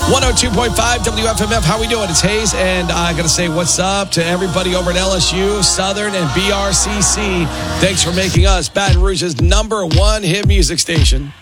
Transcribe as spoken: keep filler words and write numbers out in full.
one oh two point five W F M F. How we doing? It's Hayes, and I got to say what's up to everybody over at L S U, Southern, and B R C C. Thanks for making us Baton Rouge's number one hit music station.